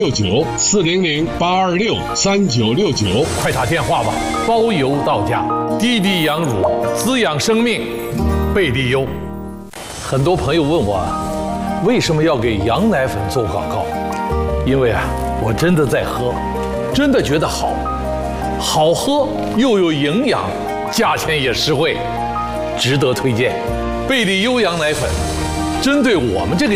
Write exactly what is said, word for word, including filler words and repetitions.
六九四零零八二六三九六九， 快打电话吧，包邮到家。滴滴羊乳滋养生命，贝利优。很多朋友问我，为什么要给羊奶粉做广告？因为啊，我真的在喝，真的觉得好，好喝又有营养，价钱也实惠，值得推荐。贝利优羊奶粉，针对我们这个